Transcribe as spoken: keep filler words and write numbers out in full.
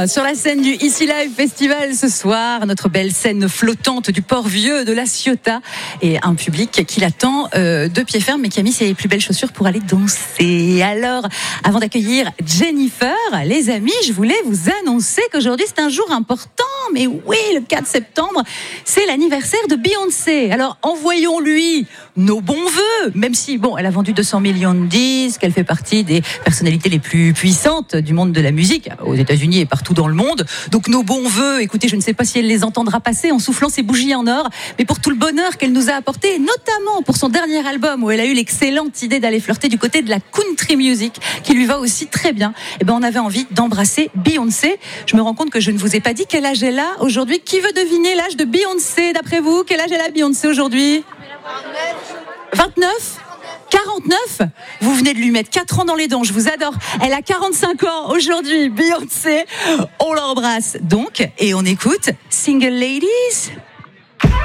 sur la scène du Ici Live Festival ce soir, notre belle scène flottante du Port-Vieux de la Ciotat et un public qui l'attend euh, de pied ferme mais qui a mis ses plus belles chaussures pour aller danser. Alors, avant d'accueillir Jennifer, les amis, je voulais vous annoncer qu'aujourd'hui c'est un jour important. Mais oui, le quatre septembre, c'est l'anniversaire de Beyoncé. Alors envoyons-lui nos bons vœux, même si bon, elle a vendu deux cents millions de disques, elle fait partie des personnalités les plus puissantes du monde de la musique aux États-Unis et partout dans le monde. Donc nos bons vœux, écoutez, je ne sais pas si elle les entendra passer en soufflant ses bougies en or, mais pour tout le bonheur qu'elle nous a apporté, notamment pour son dernier album où elle a eu l'excellente idée d'aller flirter du côté de la country music, qui lui va aussi très bien. Et ben on avait envie d'embrasser Beyoncé. Je me rends compte que je ne vous ai pas dit quel âge elle a aujourd'hui. Qui veut deviner l'âge de Beyoncé d'après vous? Quel âge elle a Beyoncé aujourd'hui? vingt-neuf quarante-neuf. Vous venez de lui mettre quatre ans dans les dents, je vous adore. Elle a quarante-cinq ans aujourd'hui, Beyoncé. On l'embrasse donc et on écoute Single Ladies.